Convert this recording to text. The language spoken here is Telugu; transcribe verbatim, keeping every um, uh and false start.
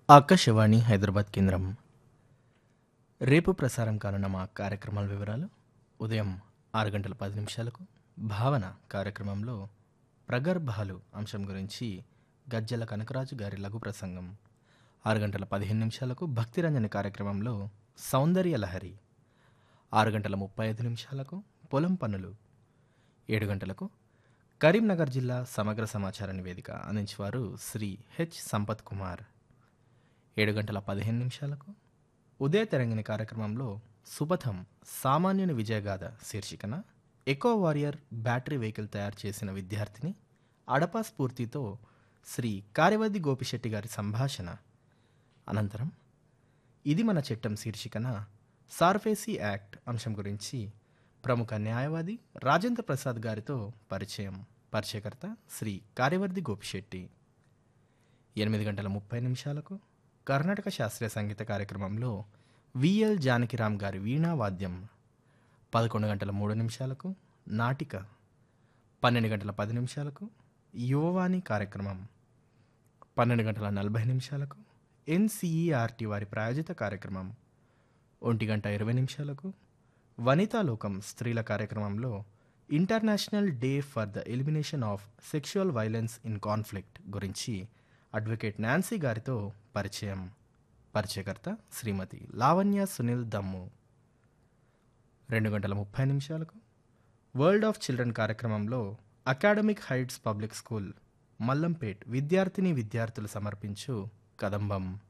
ఆకాశవాణి హైదరాబాద్ కేంద్రం రేపు ప్రసారం కానున్న మా కార్యక్రమాల వివరాలు ఉదయం ఆరు గంటల పది నిమిషాలకు భావన కార్యక్రమంలో ప్రగర్భాలు అంశం గురించి గజ్జల కనకరాజు గారి లఘు ప్రసంగం. ఆరు గంటల పదిహేను నిమిషాలకు భక్తిరంజని కార్యక్రమంలో సౌందర్య లహరి. ఆరు గంటల ముప్పై ఐదు నిమిషాలకు పొలం పనులు. ఏడు గంటలకు కరీంనగర్ జిల్లా సమగ్ర సమాచార నివేదిక అందించేవారు శ్రీ హెచ్ సంపత్ కుమార్. ఏడు గంటల పదిహేను నిమిషాలకు ఉదయ తెరంగిణి కార్యక్రమంలో సుపథం సామాన్యుని విజయగాథ శీర్షికన ఎకో వారియర్ బ్యాటరీ వెహికల్ తయారు చేసిన విద్యార్థిని అడపా స్ఫూర్తితో శ్రీ కార్యవర్ది గోపిశెట్టి గారి సంభాషణ. అనంతరం ఇది మన చట్టం శీర్షికన సార్ఫేసీ యాక్ట్ అంశం గురించి ప్రముఖ న్యాయవాది రాజేంద్ర ప్రసాద్ గారితో పరిచయం. పరిచయకర్త శ్రీ కార్యవర్ది గోపిశెట్టి. ఎనిమిది గంటల ముప్పై నిమిషాలకు కర్ణాటక శాస్త్రీయ సంగీత కార్యక్రమంలో విఎల్ జానకిరామ్ గారి వీణా వాద్యం. పదకొండు గంటల మూడు నిమిషాలకు నాటిక. పన్నెండు గంటల పది నిమిషాలకు యువవాణి కార్యక్రమం. పన్నెండు గంటల నలభై నిమిషాలకు ఎన్సీఈఆర్టీ వారి ప్రాయోజిత కార్యక్రమం. ఒంటి గంట ఇరవై నిమిషాలకు వనితాలోకం స్త్రీల కార్యక్రమంలో international day for the elimination of sexual violence in conflict గురించి అడ్వకేట్ నాన్సీ గారితో పరిచయం. పరిచయకర్త శ్రీమతి లావణ్య సునీల్ దమ్ము. రెండు గంటల ముప్పై నిమిషాలకు వరల్డ్ ఆఫ్ చిల్డ్రన్ కార్యక్రమంలో academic heights public school Mallampet విద్యార్థిని విద్యార్థులు సమర్పించు కదంబం.